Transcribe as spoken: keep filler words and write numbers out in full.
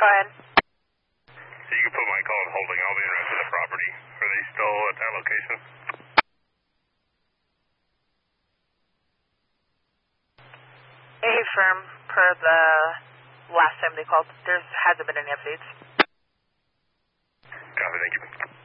Go ahead. So you can put my call on holding. I'll be interested in the property. Are they still at that location? A firm per the last time they called. There hasn't been any updates. Copy, thank you.